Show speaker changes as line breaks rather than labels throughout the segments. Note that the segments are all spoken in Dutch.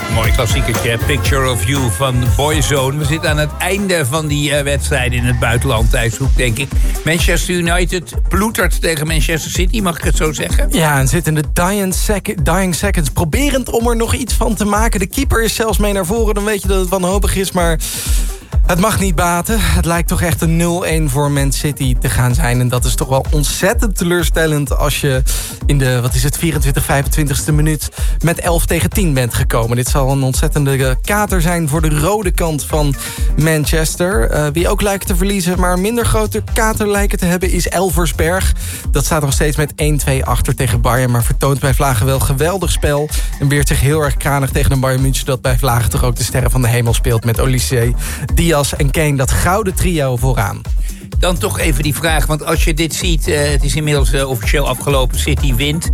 Mooi klassiekertje, Picture of You van Boyzone. We zitten aan het einde van die wedstrijd in het buitenland, Thijshoek, denk ik. Manchester United ploetert tegen Manchester City, mag ik het zo zeggen?
Ja, en zit in de dying seconds, proberend om er nog iets van te maken. De keeper is zelfs mee naar voren, dan weet je dat het wanhopig is, maar het mag niet baten. Het lijkt toch echt een 0-1 voor Man City te gaan zijn. En dat is toch wel ontzettend teleurstellend als je in de, 24e, 25e minuut met 11-10 bent gekomen. Dit zal een ontzettende kater zijn voor de rode kant van Manchester. Wie ook lijkt te verliezen, maar een minder grote kater lijken te hebben, is Elversberg. Dat staat nog steeds met 1-2 achter tegen Bayern, maar vertoont bij Vlagen wel geweldig spel. En weert zich heel erg kranig tegen een Bayern München dat bij Vlagen toch ook de sterren van de hemel speelt met Olise, Diaz en Kane, dat gouden trio vooraan.
Dan toch even die vraag, want als je dit ziet, het is inmiddels officieel afgelopen, City wint.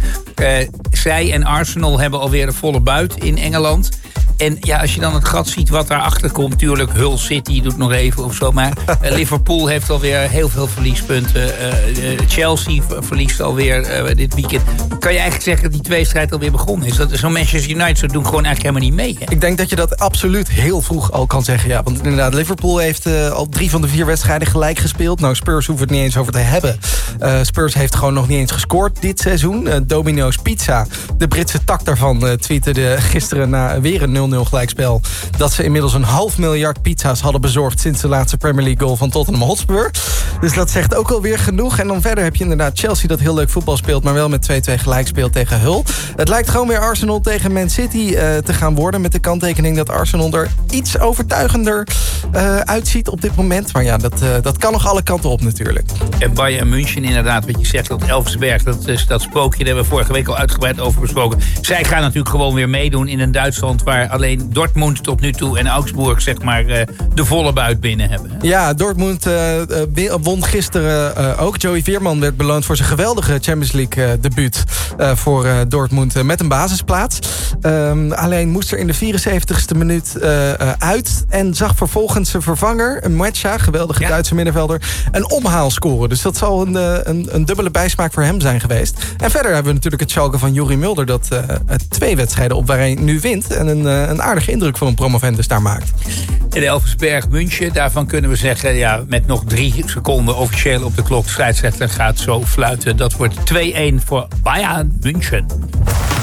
Zij en Arsenal hebben alweer de volle buit in Engeland. En ja, als je dan het gat ziet wat daarachter komt, natuurlijk Hull City doet nog even of zo, maar Liverpool heeft alweer heel veel verliespunten. Chelsea verliest alweer dit weekend. Kan je eigenlijk zeggen dat die tweestrijd alweer begonnen is? Dat zo'n Manchester United doen gewoon eigenlijk helemaal niet mee, hè?
Ik denk dat je dat absoluut heel vroeg al kan zeggen, ja. Want inderdaad, Liverpool heeft al 3 van de 4 wedstrijden gelijk gespeeld. Nou, Spurs hoeven het niet eens over te hebben. Spurs heeft gewoon nog niet eens gescoord dit seizoen. Domino's Pizza, de Britse tak daarvan, tweetede gisteren na weer een 0-0 gelijkspel dat ze inmiddels 500.000 pizza's hadden bezorgd sinds de laatste Premier League goal van Tottenham Hotspur. Dus dat zegt ook alweer genoeg. En dan verder heb je inderdaad Chelsea dat heel leuk voetbal speelt, maar wel met 2-2 gelijk speelt tegen Hull. Het lijkt gewoon weer Arsenal tegen Man City te gaan worden, met de kanttekening dat Arsenal er iets overtuigender uitziet op dit moment. Maar ja, dat kan nog alle kanten op natuurlijk.
En Bayern München inderdaad, wat je zegt, dat Elversberg, dat spookje, daar hebben we vorige week al uitgebreid over besproken. Zij gaan natuurlijk gewoon weer meedoen in een Duitsland waar alleen Dortmund tot nu toe en Augsburg zeg maar de volle buit binnen hebben. Hè?
Ja, Dortmund won gisteren ook. Joey Veerman werd beloond voor zijn geweldige Champions League debuut voor Dortmund met een basisplaats. Alleen moest er in de 74ste minuut uit en zag vervolgens zijn vervanger, een Muetscha, geweldige Duitse middenvelder, een omhaal scoren. Dus dat zal een dubbele bijsmaak voor hem zijn geweest. En verder hebben we natuurlijk het Schalke van Juri Mulder dat 2 wedstrijden op waar hij nu wint en een aardige indruk voor een promovendus daar maakt.
En de Elversberg München, daarvan kunnen we zeggen, ja, met nog 3 seconden officieel op de klok. De scheidsrechter gaat zo fluiten. Dat wordt 2-1 voor Bayern München.